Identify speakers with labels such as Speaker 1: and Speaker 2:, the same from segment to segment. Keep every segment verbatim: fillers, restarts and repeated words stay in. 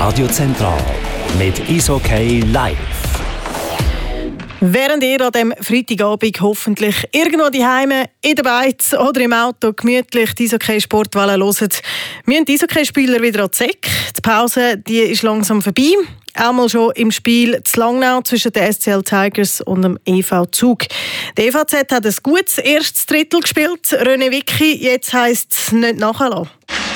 Speaker 1: Radio Zentral mit Eishockey live.
Speaker 2: Während ihr an diesem Freitagabend hoffentlich irgendwo daheim, in der Beiz oder im Auto gemütlich die Eishockey-Sportwelle hört, müssen die Eishockeyspieler wieder an die Säcke. Die Pause die ist langsam vorbei. Einmal schon im Spiel zu Langnau zwischen den S C L Tigers und dem E V Zug. Der E V Z hat ein gutes erstes Drittel gespielt. René Wicki, jetzt heisst es nicht nachlassen.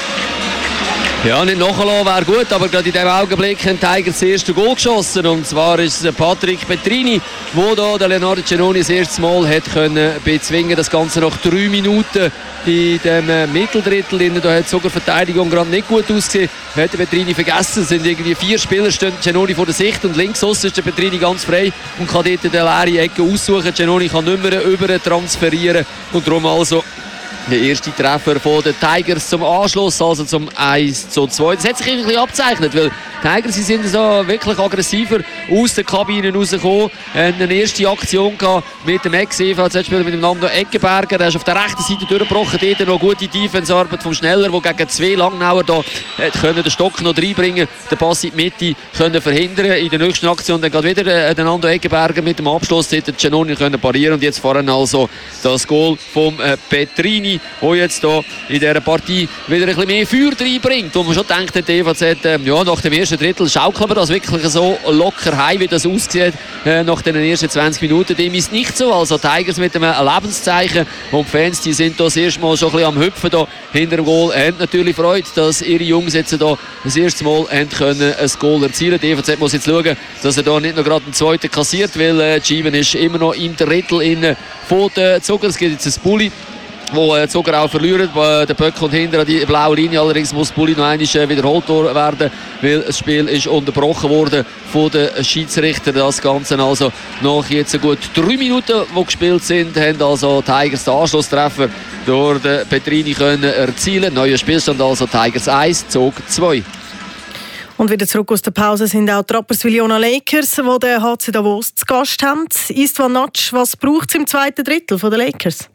Speaker 3: Ja, nicht nachlassen wäre gut, aber gerade in diesem Augenblick hat Tigers das erste Goal geschossen. Und zwar ist es Patrick Petrini, der da den Leonardo Giannoni das erste Mal hat können bezwingen. Das Ganze nach drei Minuten in dem Mitteldrittel. Da hat sogar die Verteidigung gerade nicht gut ausgesehen. Hat der Petrini vergessen. Es sind irgendwie vier Spieler, stehen Giannoni vor der Sicht und links aussen ist der Petrini ganz frei und kann dort die leere Ecke aussuchen. Giannoni kann nicht mehr über transferieren und darum also der erste Treffer von den Tigers zum Anschluss, also zum eins zu zwei. Das hat sich ein bisschen abgezeichnet, weil die Tigers sie sind so wirklich aggressiver aus den Kabinen rausgekommen. Eine erste Aktion mit dem Ex-E V Z-Spieler, mit dem Nando Eggenberger. Der ist auf der rechten Seite durchgebrochen. Dort noch gute Defense-Arbeit vom Schneller, der gegen zwei Langnauer da können den Stock noch reinbringen, den Pass in die Mitte können verhindern. In der nächsten Aktion dann geht wieder der Nando Eggenberger mit dem Abschluss. Dort hat Giannoni können parieren und jetzt fahren also das Goal vom Petrini, der jetzt hier in dieser Partie wieder ein bisschen mehr Feuer reinbringt. Und man schon denkt, der E V Z, äh, ja, nach dem ersten Drittel schaukeln wir das wirklich so locker heim, wie das aussieht äh, nach den ersten zwanzig Minuten. Dem ist nicht so. Also Tigers mit einem Lebenszeichen und die Fans, die sind das erste Mal schon ein bisschen am Hüpfen da hinter dem Goal. Haben natürlich Freude, dass ihre Jungs jetzt da das erste Mal haben können ein Goal erzielen. Der E V Z muss jetzt schauen, dass er da nicht noch gerade einen zweiten kassiert, weil äh, Given ist immer noch im Drittel innen von den Zucker. Es gibt jetzt ein Bulli, wo äh, Zucker auch verliert. Äh, der Böck kommt hinter an die blaue Linie. Allerdings muss Bulli noch einmal äh, wiederholt werden, weil das Spiel ist unterbrochen worden von den Schiedsrichtern. Das Ganze also nach jetzt gut drei Minuten, die gespielt sind, haben also Tigers den Anschlusstreffer durch den Petrini können erzielen. Neuer Spielstand also Tigers eins, Zug zwei.
Speaker 2: Und wieder zurück aus der Pause sind auch die Rapperswil-Jona Lakers, die den H C Davos zu Gast haben. Istvan Natsch, was braucht es im zweiten Drittel von den Lakers?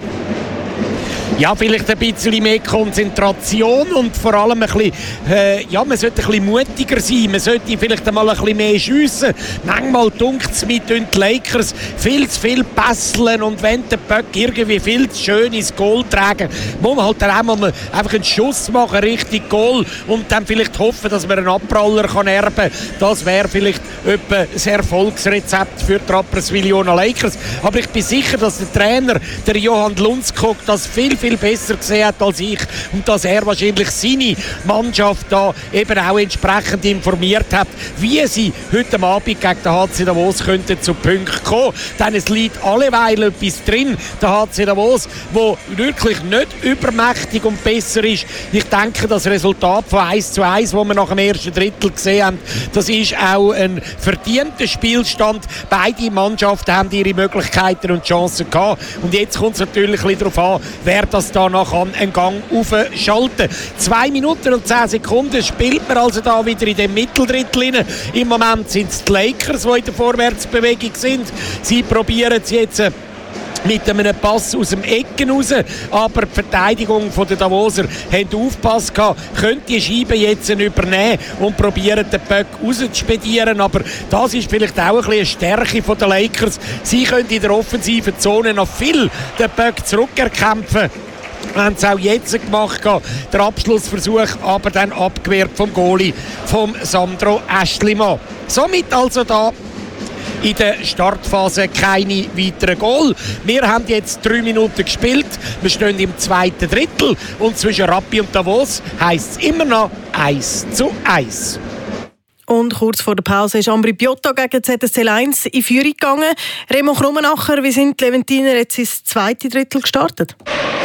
Speaker 4: Ja, vielleicht ein bisschen mehr Konzentration und vor allem ein bisschen, äh, ja, man sollte ein bisschen mutiger sein, man sollte vielleicht einmal ein bisschen mehr schiessen. Manchmal dunkt es mit den Lakers viel zu viel pässeln und wenn der Böck irgendwie viel zu schön ins Goal tragen, muss man halt dann auch mal einfach einen Schuss machen, richtig Goal und dann vielleicht hoffen, dass man einen Abpraller kann erben kann. Das wäre vielleicht etwa ein Erfolgsrezept für die Rapperswil-Jona Lakers. Aber ich bin sicher, dass der Trainer, der Johann Lundskog, das viel, viel besser gesehen hat als ich und dass er wahrscheinlich seine Mannschaft da eben auch entsprechend informiert hat, wie sie heute Abend gegen den H C Davos könnten zu Punkten kommen. Denn es liegt alleweil etwas drin, der H C Davos, wo wirklich nicht übermächtig und besser ist. Ich denke, das Resultat von eins zu eins, das wir nach dem ersten Drittel gesehen haben, das ist auch ein verdienter Spielstand. Beide Mannschaften haben ihre Möglichkeiten und Chancen gehabt. Und jetzt kommt es natürlich ein bisschen darauf an, wer das danach an einen Gang aufschalten. Zwei Minuten und zehn Sekunden spielt man also da wieder in dem Mitteldrittel rein. Im Moment sind es die Lakers, die in der Vorwärtsbewegung sind. Sie probieren es jetzt mit einem Pass aus dem Ecken raus, aber die Verteidigung der Davoser hat aufgepasst gehabt, könnte die Scheibe jetzt übernehmen und probieren den Böck rauszuspedieren, aber das ist vielleicht auch ein bisschen eine Stärke der Lakers. Sie können in der offensiven Zone noch viel den Böck zurückerkämpfen. Wir haben es auch jetzt gemacht, der Abschlussversuch, aber dann abgewehrt vom Goalie, vom Sandro Aeschlimann. Somit also da in der Startphase keine weiteren Goal. Wir haben jetzt drei Minuten gespielt. Wir stehen im zweiten Drittel und zwischen Rappi und Davos heisst es immer noch eins zu eins.
Speaker 2: Und kurz vor der Pause ist Ambri Piotta gegen Z S L eins in Führung gegangen. Remo Krummenacher, wie sind die Leventiner jetzt ins zweite Drittel gestartet?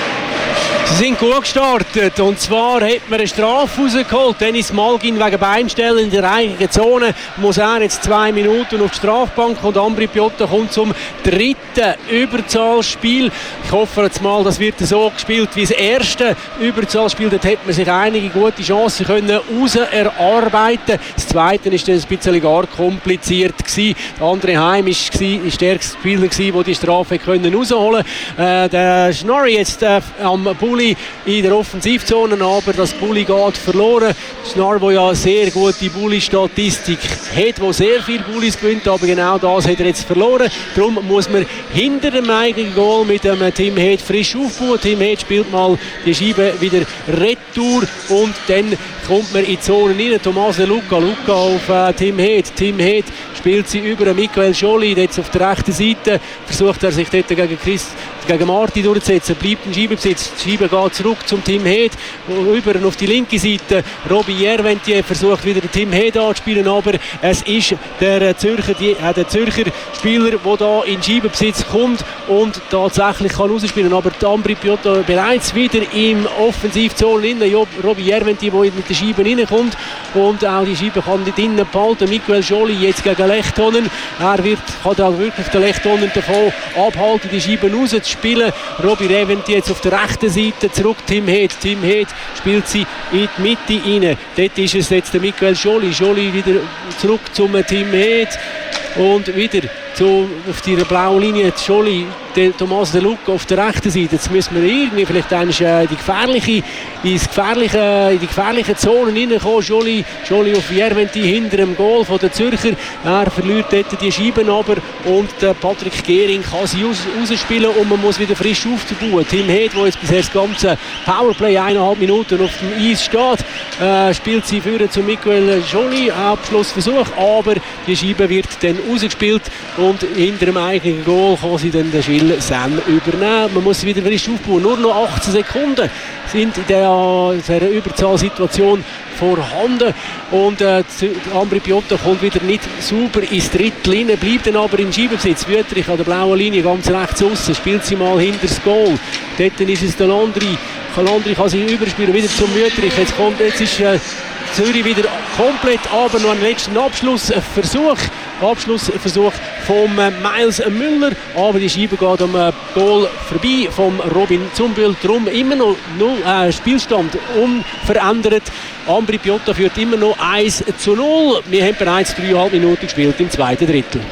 Speaker 5: Sie sind gut gestartet und zwar hat man eine Strafe rausgeholt. Dennis Malgin wegen Beinstellen in der eigenen Zone muss er jetzt zwei Minuten auf die Strafbank und Ambri Piotta kommt zum dritten Überzahlspiel. Ich hoffe jetzt mal, das wird so gespielt wie das erste Überzahlspiel. Dort hat man sich einige gute Chancen können raus erarbeiten. Das zweite war dann ein bisschen gar kompliziert gewesen. Der andere Heim war der stärkste Spieler, der die Strafe können rausholen konnte. Äh, der Schnorri jetzt äh, am Bulli Bulli in der Offensivzone, aber das Bulli geht verloren. Schnarr, der ja sehr gute Bulli-Statistik hat, der sehr viele Bullis gewinnt, aber genau das hat er jetzt verloren. Darum muss man hinter dem eigenen Goal mit dem Tim Heed frisch aufbauen. Tim Heed spielt mal die Scheibe wieder retour und dann kommt man in die Zone rein. Tomás De Luca, Luca auf äh, Tim Heed. Tim Heed spielt sie über Michael Joly, jetzt auf der rechten Seite. Versucht er sich dort gegen, Chris, gegen Marti durchzusetzen. Bleibt ein Scheibenbesitz. Die Scheibe geht zurück zum Tim Heed. Über auf die linke Seite. Robbie Jerventier versucht wieder den Tim Heed anzuspielen, aber es ist der Zürcher, die, äh, der Zürcher Spieler, der da in Scheibenbesitz kommt und tatsächlich kann rausspielen. Aber Ambri Piotta bereits wieder im Offensivzone innen. Robbie Jerventier, der mit der Scheibe reinkommt und auch die Scheibe kann nicht innen behalten. Michael Joly jetzt gegen Lechtonen. Er wird, kann da wirklich den Lechtonen davon abhalten, die Scheiben rauszuspielen. Robbie Jerventier jetzt auf der rechten Seite zurück. Tim Heed. Tim Heed spielt sie in die Mitte rein. Dort ist es jetzt der Michael Joly. Joly wieder zurück zum Tim Heed und wieder zu, auf die blauen Linie Joly, der Tomás De Luca auf der rechten Seite. Jetzt müssen wir irgendwie vielleicht äh, die gefährliche, ins gefährliche, in die gefährlichen Zonen hineinkommen. Joly, Joly auf Jerventier hinter dem Goal von der Zürcher. Er verliert dort die Scheiben aber und der Patrick Gehring kann sie raus, rausspielen und man muss wieder frisch aufbauen. Tim Heed, der jetzt bisher das ganze Powerplay eineinhalb Minuten auf dem Eis steht, äh, spielt sie führen zu Michael Joly. Abschlussversuch, aber die Scheibe wird dann rausgespielt und hinter dem eigenen Goal kann sie dann den Schill Sam übernehmen. Man muss wieder frisch aufbauen. Nur noch achtzehn Sekunden sind in der, dieser Überzahlsituation vorhanden und äh, Ambri Piotta kommt wieder nicht sauber ins Drittel rein, bleibt dann aber in Scheibenbesitz. Wüttrich an der blauen Linie ganz rechts außen, spielt sie mal hinter das Goal. Dort ist es der Landry. Landry kann sie überspielen, wieder zum Wüttrich. Jetzt kommt, jetzt ist äh, Zürich wieder komplett, aber noch einen letzten Abschlussversuch. Abschlussversuch von äh, Miles Müller, aber die Scheibe geht am äh, Goal vorbei vom Robin Zumbühl. Darum immer noch null, äh, Spielstand unverändert. Ambri Piotta führt immer noch eins zu null. Wir haben bereits dreieinhalb Minuten gespielt im zweiten Drittel.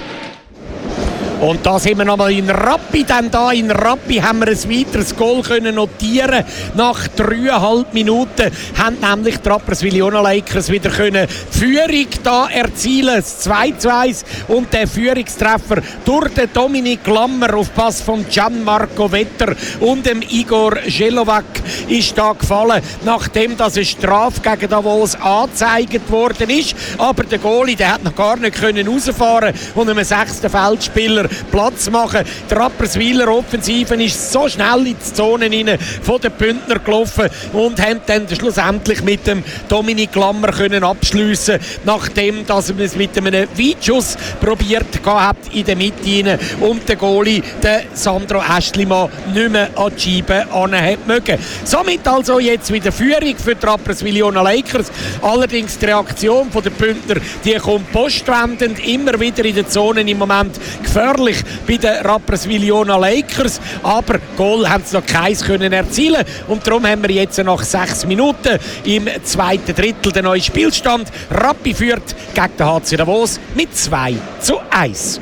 Speaker 4: Und da sind wir nochmal in Rappi, denn da in Rappi haben wir ein weiteres Goal können notieren. Nach dreieinhalb Minuten haben nämlich die Rapperswil-Jona Lakers wieder können Führung da erzielen. Das zwei zu eins und der Führungstreffer durch den Dominik Lammer auf Pass von Gianmarco Vetter und dem Igor Jelovac ist da gefallen, nachdem das eine Strafe gegen Davos angezeigt worden ist. Aber der Goalie, der hat noch gar nicht können rausfahren und einem sechsten Feldspieler Platz machen. Die Rapperswiler Offensive ist so schnell in die Zone rein von den Bündner gelaufen und haben dann schlussendlich mit dem Dominik Lammer können abschliessen, nachdem dass man es mit einem Weitschuss probiert hat in der Mitte rein und der Goalie, der Sandro Ästlimann, nicht mehr an die Scheibe anheben mögen. Somit also jetzt wieder Führung für die Rapperswil-Jona Lakers. Allerdings die Reaktion der Bündner, die kommt postwendend, immer wieder in den Zonen im Moment gefährlich bei den Rapperswil-Jona Lakers, aber Goal haben sie noch keins können erzielen und darum haben wir jetzt nach sechs Minuten im zweiten Drittel den neuen Spielstand. Rappi führt gegen den H C Davos mit zwei zu eins.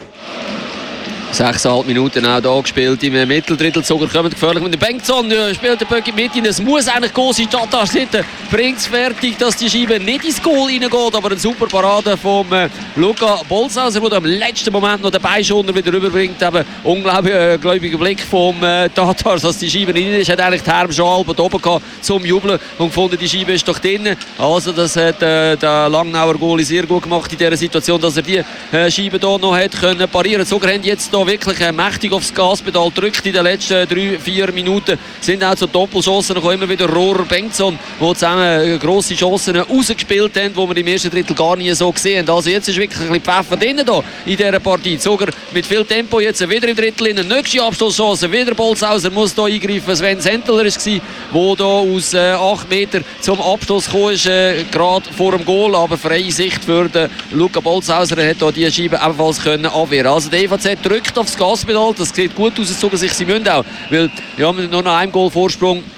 Speaker 3: sechseinhalb Minuten auch hier gespielt im Mitteldrittel. Sogar kommt gefährlich mit dem Bengtson. Ja, spielt der Böcki mit in. Es muss eigentlich Goal sein. Tatar bringt es fertig, dass die Scheibe nicht ins Goal reingeht. Aber eine super Parade von äh, Luca Bolshauser, der im letzten Moment noch den Beischoner wieder rüberbringt. Eben unglaublicher gläubiger Blick vom äh, Tatar, dass die Scheibe rein ist. Hat eigentlich die Herm schon halb oben gehabt zum Jubeln und gefunden, die Scheibe ist doch drin. Also das hat äh, der Langnauer Goalie sehr gut gemacht in dieser Situation, dass er die äh, Scheibe hier noch hat können parieren. Sogar haben jetzt hier wirklich äh, mächtig aufs Gaspedal gedrückt in den letzten drei vier Minuten. Sind auch zu Doppelchancen noch immer wieder Rohrer Bengtson, die zusammen grosse Chancen rausgespielt haben, die wir im ersten Drittel gar nie so gesehen haben. Also jetzt ist wirklich ein bisschen Pfeffer drin hier in dieser Partie. Sogar mit viel Tempo jetzt wieder im Drittel in der nächste Abschlusschance. Wieder Bolshauser muss hier eingreifen. Sven Sentler war es, der hier aus äh, acht Metern zum Abschluss kam, ist äh, gerade vor dem Goal, aber freie Sicht für den Luca Bolshauser. Er hat hier die Scheibe ebenfalls können abwehren. Also der E V Z drückt aufs Gaspedal. Das sieht gut aus, es zogen sich sie müssen auch. Weil ja, mit nur noch einem Goal Vorsprung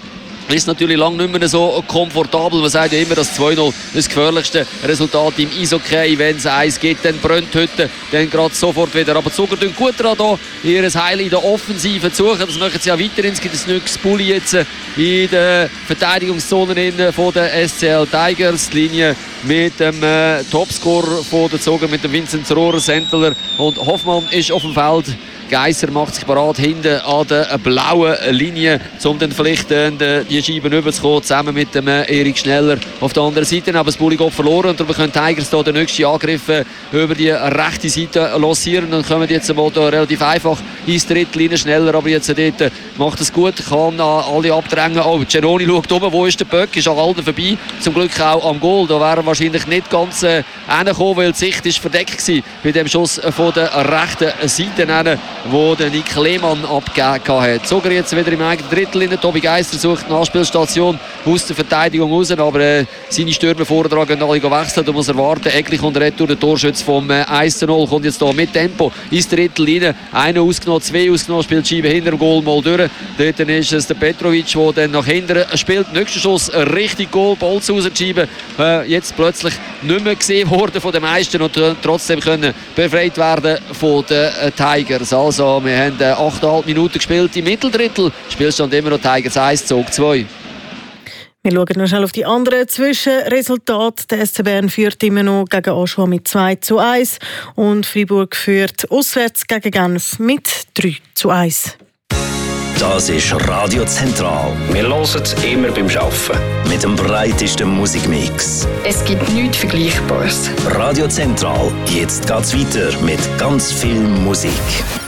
Speaker 3: ist natürlich lange nicht mehr so komfortabel. Man sagt ja immer, dass zwei null das gefährlichste Resultat im Eishockey. Wenn es eins gibt, dann brennt heute dann gerade sofort wieder. Aber die Zuger tun gut daran, hier ihr Heil in der Offensive zu suchen. Das machen sie auch weiterhin. Es gibt ein neues Bulli jetzt in der Verteidigungszone von der S C L Tigers. Die Linie mit dem äh, Topscorer von der Zuger, mit dem Vincent Rohrer, Sentler und Hoffmann ist auf dem Feld. Geisser macht sich bereit hinten an der blauen Linie, um dann vielleicht äh, die Scheiben rüberzukommen, zusammen mit dem äh, Erik Schneller auf der anderen Seite. Aber das Bulli geht verloren und darum können die Tigers hier den nächsten Angriff äh, über die rechte Seite lancieren. Dann kommen jetzt mal da relativ einfach ins Drittlinie Schneller, aber jetzt äh, dort macht es gut, kann äh, alle abdrängen. Oh, Ceroni schaut oben, wo ist der Böck, ist an allen vorbei, zum Glück auch am Goal. Da wäre er wahrscheinlich nicht ganz äh, hingekommen, weil die Sicht ist verdeckt war bei dem Schuss von der rechten Seite, wo der Nick Lehmann abgegeben hat. Sogar jetzt wieder im eigenen Drittel. Tobi Geisser sucht eine Anspielstation aus der Verteidigung raus, aber äh, seine Stürmer vorne dran gehen alle wechseln. Da muss er warten. Ecklich und Retour, der Torschütz vom äh, eins zu null kommt jetzt hier mit Tempo ins Drittel rein. Einer ausgenommen, zwei ausgenommen, spielt die Scheibe hinter dem Goal mal durch. Dort ist es der Petrovic, der dann nach hinten spielt. Nächster Schuss, richtig Goal, Bolz raus die Scheibe. Äh, jetzt plötzlich nicht mehr gesehen worden von den meisten und äh, trotzdem können befreit werden von den äh, Tigers. Also wir haben acht Komma fünf Minuten gespielt im Mitteldrittel. Spielstand immer noch Tigers eins, Zug zwei.
Speaker 2: Wir schauen noch schnell auf die anderen Zwischenresultate. Der S C Bern führt immer noch gegen Aschua mit zwei zu eins und Freiburg führt auswärts gegen Genf mit drei zu eins.
Speaker 1: Das ist Radio Zentral.
Speaker 6: Wir hören es immer beim Arbeiten.
Speaker 1: Mit dem breitesten Musikmix.
Speaker 7: Es gibt nichts Vergleichbares.
Speaker 1: Radio Zentral, jetzt geht's weiter mit ganz viel Musik.